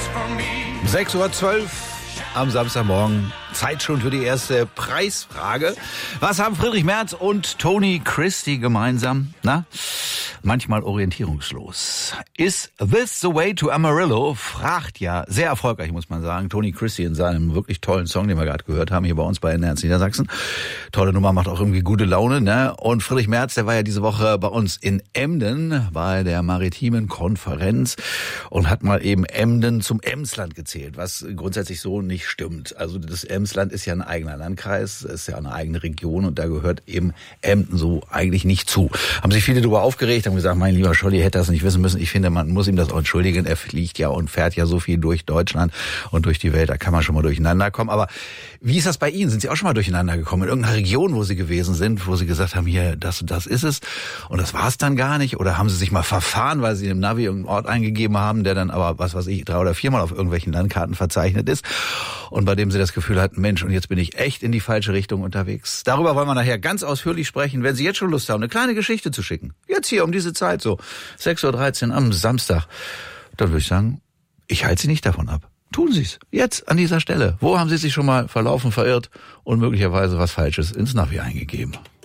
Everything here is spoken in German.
6:12 Uhr am Samstagmorgen. Zeit schon für die erste Preisfrage. Was haben Friedrich Merz und Tony Christie gemeinsam? Na, manchmal orientierungslos. Is this the way to Amarillo? Fragt ja sehr erfolgreich, muss man sagen, Tony Christie in seinem wirklich tollen Song, den wir gerade gehört haben, hier bei uns bei NDR Niedersachsen. Tolle Nummer, macht auch irgendwie gute Laune, ne? Und Friedrich Merz, der war ja diese Woche bei uns in Emden bei der maritimen Konferenz und hat mal eben Emden zum Emsland gezählt, was grundsätzlich so nicht stimmt. Also das Emsland ist ja ein eigener Landkreis, ist ja eine eigene Region und da gehört eben Emden so eigentlich nicht zu. Haben sich viele darüber aufgeregt, haben gesagt, mein lieber Scholli hätte das nicht wissen müssen. Ich finde, man muss ihm das auch entschuldigen. Er fliegt ja und fährt ja so viel durch Deutschland und durch die Welt, da kann man schon mal durcheinander kommen. Aber wie ist das bei Ihnen? Sind Sie auch schon mal durcheinander gekommen? In irgendeiner Region, wo Sie gewesen sind, wo Sie gesagt haben, hier, das und das ist es und das war es dann gar nicht? Oder haben Sie sich mal verfahren, weil Sie im Navi irgendeinen Ort eingegeben haben, der dann aber, was weiß ich, 3 oder 4 Mal auf irgendwelchen Landkarten verzeichnet ist und bei dem Sie das Gefühl hatten, Mensch, und jetzt bin ich echt in die falsche Richtung unterwegs. Darüber wollen wir nachher ganz ausführlich sprechen, wenn Sie jetzt schon Lust haben, eine kleine Geschichte zu schicken. Jetzt hier um diese Zeit, so 6:13 Uhr am Samstag. Dann würde ich sagen, ich halte Sie nicht davon ab. Tun Sie es. Jetzt an dieser Stelle. Wo haben Sie sich schon mal verlaufen, verirrt und möglicherweise was Falsches ins Navi eingegeben?